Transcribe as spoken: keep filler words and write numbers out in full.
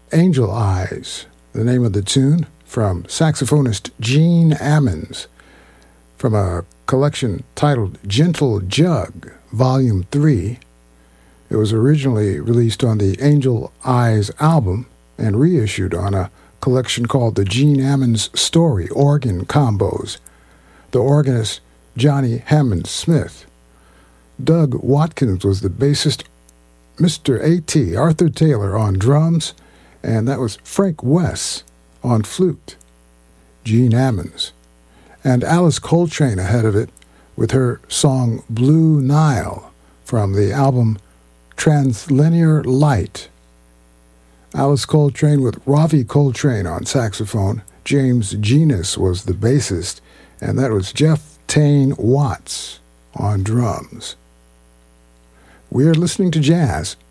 Angel Eyes, the name of the tune, from saxophonist Gene Ammons, from a collection titled Gentle Jug, Volume three. It was originally released on the Angel Eyes album and reissued on a collection called the Gene Ammons Story Organ Combos. The organist Johnny Hammond Smith. Doug Watkins was the bassist, Mister A T, Arthur Taylor on drums, and that was Frank Wess on flute, Gene Ammons, and Alice Coltrane ahead of it with her song Blue Nile from the album Translinear Light. Alice Coltrane with Ravi Coltrane on saxophone, James Genus was the bassist, and that was Jeff Tane Watts on drums. We're listening to jazz